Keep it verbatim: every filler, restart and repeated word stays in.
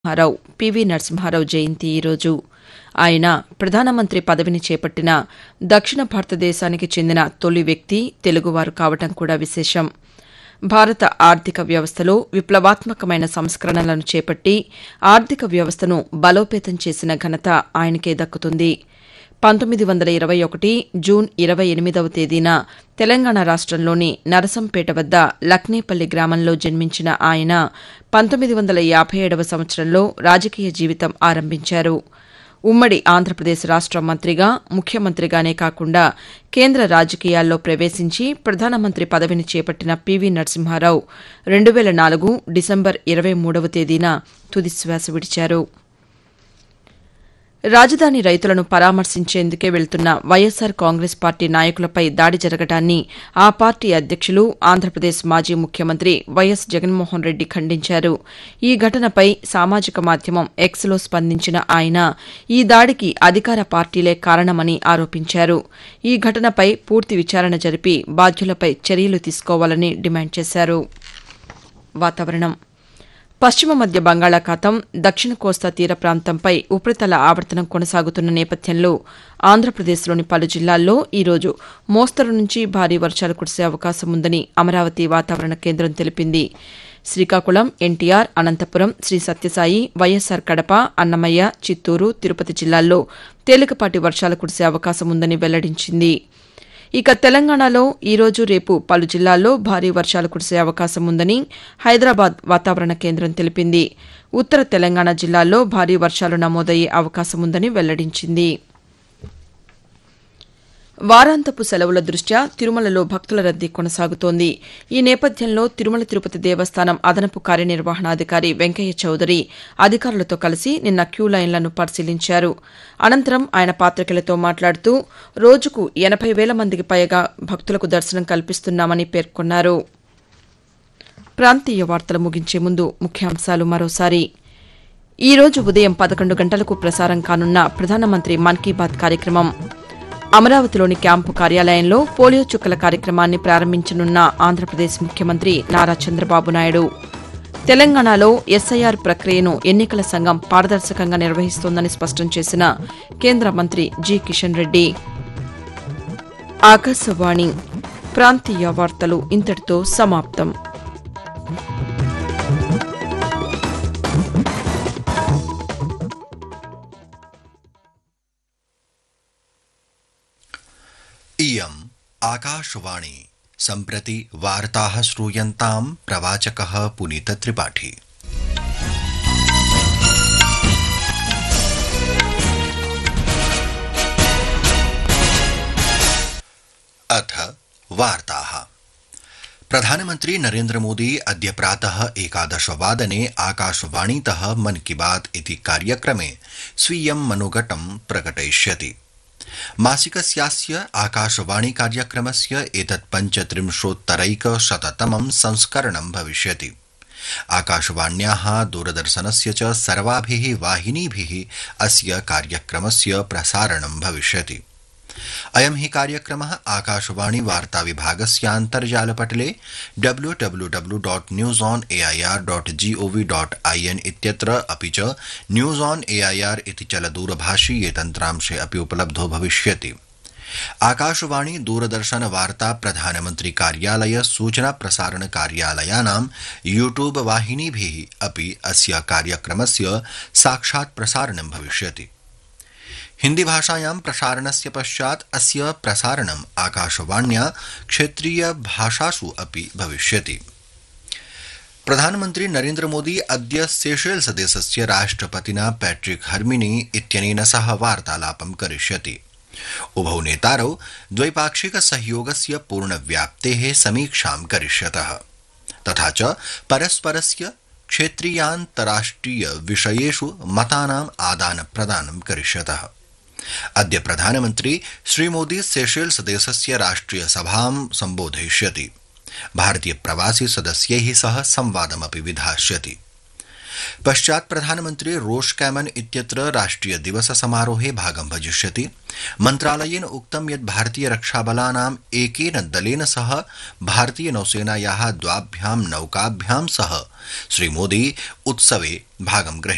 Narasimha Rao PV Narasimha Rao జయంతి ఈరోజు. ఆయన ప్రధానమంత్రి పదవిని చేపట్టిన దక్షిణ భారతదేశానికి చెందిన తొలి వ్యక్తి తెలుగువారు కావడం కూడా విశేషం. భారత ఆర్థిక వ్యవస్థలో విప్లవాత్మకమైన సంస్కరణలను చేపట్టి ఆర్థిక వ్యవస్థను బలోపేతం చేసిన ఘనత ఆయనకే దక్కుతుంది. పంతొమ్మిది వందల ఇరవై ఒకటి జూన్ ఇరవై ఎనిమిదవ తేదీన తెలంగాణ రాష్టంలోని నరసంపేట వద్ద లక్నేపల్లి గ్రామంలో జన్మించిన ఆయన పంతొమ్మిది వందల యాభై ఏడవ సంవత్సరంలో రాజకీయ జీవితం ఆరంభించారు. ఉమ్మడి ఆంధ్రప్రదేశ్ రాష్ట మంత్రిగా, ముఖ్యమంత్రిగానే కాకుండా కేంద్ర రాజకీయాల్లో ప్రవేశించి ప్రధానమంత్రి పదవిని చేపట్టిన పివి నరసింహారావు రెండు వేల నాలుగు డిసెంబర్ ఇరవై మూడవ తేదీన తుదిశ్వాస విడిచారు. రాజధాని రైతులను పరామర్శించేందుకే వెళ్తున్న వైఎస్సార్ కాంగ్రెస్ పార్టీ నాయకులపై దాడి జరగడాన్ని ఆ పార్టీ అధ్యక్షులు, ఆంధ్రప్రదేశ్ మాజీ ముఖ్యమంత్రి వైఎస్ జగన్మోహన్ రెడ్డి ఖండించారు. ఈ ఘటనపై సామాజిక మాధ్యమం ఎక్స్లో స్పందించిన ఆయన ఈ దాడికి అధికార పార్టీలే కారణమని ఆరోపించారు. ఈ ఘటనపై పూర్తి విచారణ జరిపి బాధ్యులపై చర్యలు తీసుకోవాలని డిమాండ్ చేశారు. వాతావరణం. పశ్చిమ మధ్య బంగాళాఖాతం, దక్షిణ కోస్తా తీర ప్రాంతంపై ఉపరితల ఆవర్తనం కొనసాగుతున్న నేపథ్యంలో ఆంధ్రప్రదేశ్లోని పలు జిల్లాల్లో ఈరోజు మోస్తరు నుంచి భారీ వర్షాలు కురిసే అవకాశం ఉందని అమరావతి వాతావరణ కేంద్రం తెలిపింది. శ్రీకాకుళం, ఎన్టీఆర్, అనంతపురం, శ్రీ సత్యసాయి, వైఎస్సార్ కడప, అన్నమయ్య, చిత్తూరు, తిరుపతి జిల్లాల్లో తేలికపాటి వర్షాలు కురిసే అవకాశం ఉందని వెల్లడించింది. ఇక తెలంగాణలో ఈరోజు, రేపు పలు జిల్లాల్లో భారీ వర్షాలు కురిసే అవకాశం ఉందని హైదరాబాద్ వాతావరణ కేంద్రం తెలిపింది. ఉత్తర తెలంగాణ జిల్లాల్లో భారీ వర్షాలు నమోదయ్యే అవకాశం ఉందని వెల్లడించింది. వారాంతపు సెలవుల దృష్ట్యా తిరుమలలో భక్తుల రద్దీ కొనసాగుతోంది. ఈ నేపథ్యంలో తిరుమల తిరుపతి దేవస్థానం అదనపు కార్యనిర్వహణాధికారి వెంకయ్య చౌదరి అధికారులతో కలిసి నిన్న క్యూ లైన్లను పరిశీలించారు. అనంతరం ఆయన పాతికేయులతో మాట్లాడుతూ రోజుకు ఎనభై వేల మందికి పైగా భక్తులకు దర్శనం కల్పిస్తున్నామని పేర్కొన్నారు. ప్రాంతీయ వార్తలు ముగించే ముందు ముఖ్యాంశాలు మరోసారి. ఈ రోజు ఉదయం పదకొండు గంటలకు ప్రసారం కానున్న ప్రధానమంత్రి మన్ కీ బాత్ కార్యక్రమం, అమరావతిలోని క్యాంపు కార్యాలయంలో పోలియో చుక్కల కార్యక్రమాన్ని ప్రారంభించనున్న ఆంధ్రప్రదేశ్ ముఖ్యమంత్రి నారా చంద్రబాబు నాయుడు, తెలంగాణలో ఎస్ఐఆర్ ప్రక్రియను ఎన్నికల సంఘం పారదర్శకంగా నిర్వహిస్తోందని స్పష్టం చేసిన కేంద్ర మంత్రి జి కిషన్ రెడ్డి. ఆకాశవాణి ప్రాంతీయ వార్తలు ఇంతటితో సమాప్తం. इयम् आकाशवाणी। सम्प्रति वार्ताः श्रूयन्ताम् प्रवाचकः पुनीतत्रिपाठी। अथ वार्ताः। प्रधानमन्त्री नरेन्द्र मोदी अद्य प्रातः एकादशवादने आकाशवाणीतः मन की बात इति कार्यक्रमे स्वीयं मनोगतं प्रकटयिष्यति। मासिकस्यास्य आकाशवाणी कार्यक्रमस्य एतत् पञ्चत्रिंशोत्तरैकशततमं संस्करणं भविष्यति। आकाशवाण्याः, दूरदर्शनस्य च सर्वाभिः वाहिनीभिः अस्य कार्यक्रमस्य प्रसारणं भविष्यति। अयं हि कार्यक्रमः आकाशवाणी वार्ता विभागस्य अन्तर्जालपटले W W W dot news on A I R dot G O V dot I N इत्यत्र अपि च news on A I R इति चलदूरभाषीये तन्त्रांशे अपि उपलब्धो भविष्यति। आकाशवाणी, दूरदर्शन, वार्ता प्रधानमन्त्री कार्यालय, सूचना प्रसारण कार्यालयानां यूट्यूब वाहिनीभिः अपि अस्य कार्यक्रमस्य साक्षात् प्रसारणं भविष्यति। हिन्दी भाषायां प्रसारणस्य पश्चात् अस्य प्रसारणम् आकाशवाण्या क्षेत्रीय भाषासु अपि भविष्यति। प्रधानमन्त्री नरेन्द्र मोदी अद्य सेशेल्स देशस्य राष्ट्रपतिना पैट्रिक हर्मिनी इत्यनेन सह वार्तालापं करिष्यति। उभौ नेतारौ द्वैपाक्षिक सहयोगस्य पूर्णव्याप्तेः समीक्षां करिष्यतः, तथा च परस्परस्य क्षेत्रीयान्तराष्ट्रिय विषयेषु मतानाम् आदानप्रदानं करिष्यतः। अद्य प्रधानमन्त्री श्रीमोदी सेशेल्स देशस्य राष्ट्रिय सभां सम्बोधयिष्यति। भारतीय प्रवासी सदस्यैः सह संवादमपि विधास्यति। पश्चात् प्रधानमन्त्री रोष कैमन इत्यत्र राष्ट्रिय दिवस समारोहे भागं भजिष्यति। मन्त्रालयेन उक्तं यत् भारतीय रक्षाबलानाम् एकेन दलेन सह भारतीय नौसेनायाः द्वाभ्यां नौकाभ्यां सह श्रीमोदी उत्सवे भागं ग्रहीष्यति।